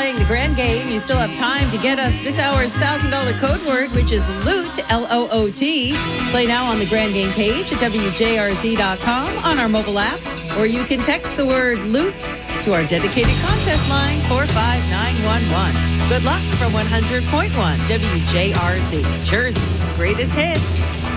playing the grand game, you still have time to get us this hour's $1,000 code word, which is LOOT, L-O-O-T. Play now on the grand game page at WJRZ.com on our mobile app, or you can text the word LOOT to our dedicated contest line, 45911. Good luck from 100.1 WJRZ, Jersey's greatest hits.